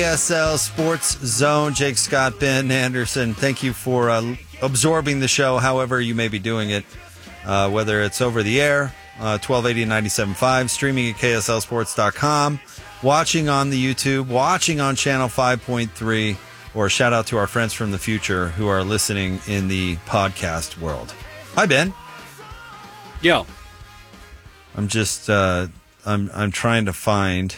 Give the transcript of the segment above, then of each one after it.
KSL Sports Zone. Jake Scott, Ben Anderson, thank you for absorbing the show however you may be doing it, whether it's over the air, 1280 and 97.5, streaming at KSLSports.com, watching on the YouTube, watching on Channel 5.3, or shout out to our friends from the future who are listening in the podcast world. Hi, Ben. Yo. I'm just, I'm trying to find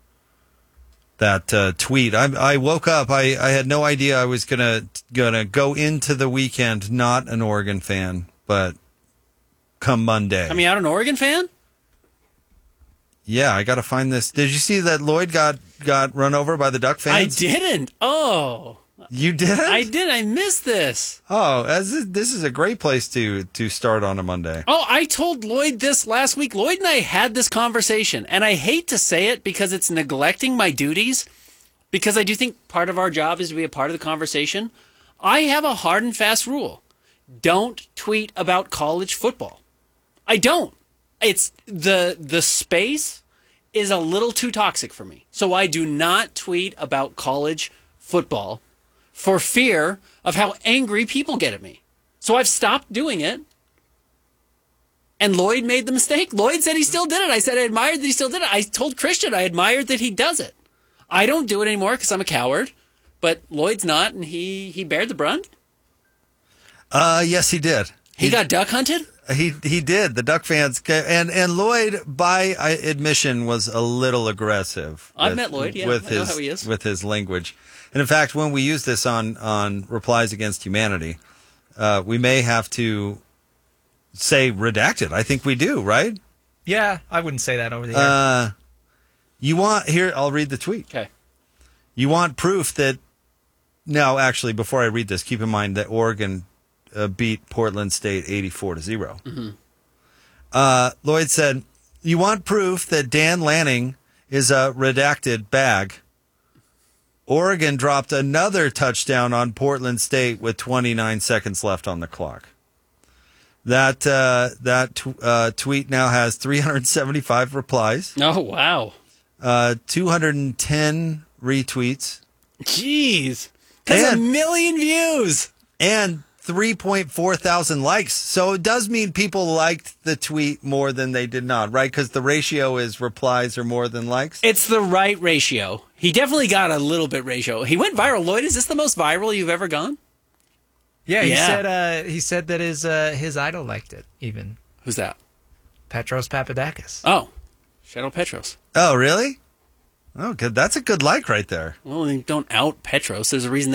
that tweet. I woke up. I had no idea I was gonna go into the weekend not an Oregon fan, but come Monday. I mean, not an Oregon fan? Yeah, I got to find this. Did you see that Lloyd got run over by the Duck fans? I didn't. Oh. You didn't? I did. I missed this. Oh, this is a great place to start on a Monday. Oh, I told Lloyd this last week. Lloyd and I had this conversation, and I hate to say it because it's neglecting my duties, because I do think part of our job is to be a part of the conversation. I have a hard and fast rule. Don't tweet about college football. I don't. It's the space is a little too toxic for me. So I do not tweet about college football for fear of how angry people get at me. So I've stopped doing it. And Lloyd made the mistake. Lloyd said he still did it. I said I admired that he still did it. I told Christian I admired that he does it. I don't do it anymore because I'm a coward. But Lloyd's not, and he bared the brunt. Yes, he did. He got duck hunted? He did. The Duck fans and Lloyd, by admission, was a little aggressive. I've met Lloyd. Yeah, I know how he is with his language. And in fact, when we use this on Replies Against Humanity, we may have to say redacted. I think we do, right? Yeah, I wouldn't say that over the air. You want here? I'll read the tweet. Okay. You want proof that? No, actually, before I read this, keep in mind that Oregon beat Portland State 84-0. Mm-hmm. Lloyd said, "You want proof that Dan Lanning is a redacted bag?" Oregon dropped another touchdown on Portland State with 29 seconds left on the clock. That tweet now has 375 replies. Oh, wow. 210 retweets. Jeez. That's a million views. And 3.4 thousand likes. So it does mean people liked the tweet more than they did not, right? Because the ratio is replies are more than likes. It's the right ratio. He definitely got a little bit ratio. He went viral. Lloyd, is this the most viral you've ever gone? Yeah, he said that his idol liked it, even. Who's that? Petros Papadakis. Oh, Shadow Petros. Oh, really? Oh, good. That's a good like right there. Well, don't out Petros. There's a reason